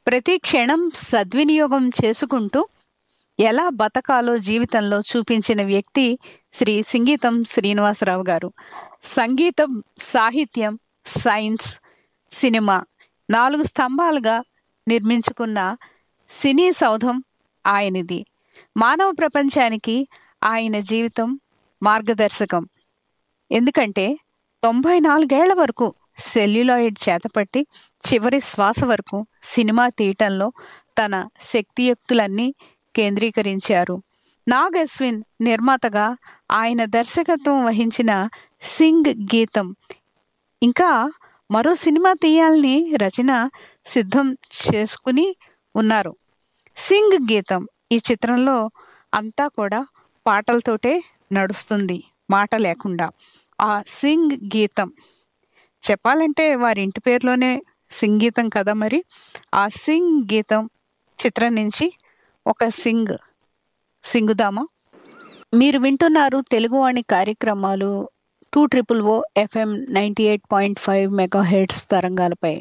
ప్రతి క్షణం సద్వినియోగం చేసుకుంటూ ఎలా బతకాలో జీవితంలో చూపించిన వ్యక్తి శ్రీ సింగీతం శ్రీనివాసరావు గారు. సంగీతం, సాహిత్యం, సైన్స్, సినిమా 4 స్తంభాలుగా నిర్మించుకున్న సినీ సౌధం ఆయనది. మానవ ప్రపంచానికి ఆయన జీవితం మార్గదర్శకం. ఎందుకంటే 94 ఏళ్ల వరకు సెల్యులాయిడ్ చేతపట్టి చివరి శ్వాస వరకు సినిమా తీయటంలో తన శక్తియుక్తులన్నీ కేంద్రీకరించారు. నాగ్ అశ్విన్ నిర్మాతగా ఆయన దర్శకత్వం వహించిన సింగ్ గీతం, ఇంకా మరో సినిమా తీయాలని రచన సిద్ధం చేసుకుని ఉన్నారు. సింగ్ గీతం ఈ చిత్రంలో అంతా కూడా పాటలతోటే నడుస్తుంది, మాట లేకుండా. ఆ సింగ్ గీతం చెప్పాలంటే వారి ఇంటి పేరులోనే సింగీతం కదా మరి. ఆ సింగ్ గీతం చిత్రం నుంచి ఒక సింగుదామా. మీరు వింటున్నారు తెలుగువాణి కార్యక్రమాలు 2OOO FM 98.5 మెగాహెర్ట్జ్ తరంగాలపై.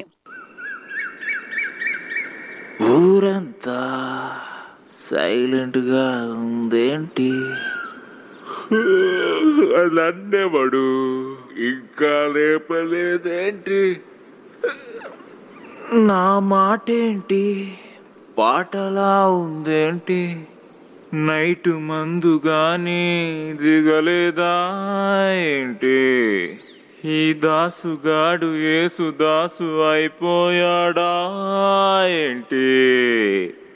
ఊరంతా సైలెంట్గా ఉందేంటి? నన్నేవాడు ఇంకా లేపలేదేంటి? నా మాటేంటి పాటలా ఉందేంటి? నైటు మందు గాని దిగలేదా ఏంటి? ఈ దాసుగాడు యేసు దాసు అయిపోయాడా ఏంటి?